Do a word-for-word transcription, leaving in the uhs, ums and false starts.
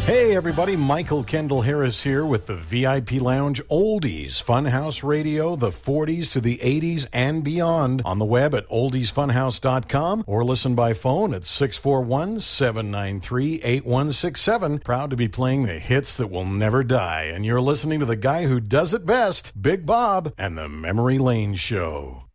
Hey everybody, Michael Kendall Harris here with the V I P Lounge Oldies Funhouse Radio, the forties to the eighties and beyond, on the web at oldies funhouse dot com or listen by phone at six four one, seven nine three, eight one six seven. Proud to be playing the hits that will never die, and you're listening to the guy who does it best, Big Bob and the Memory Lane Show.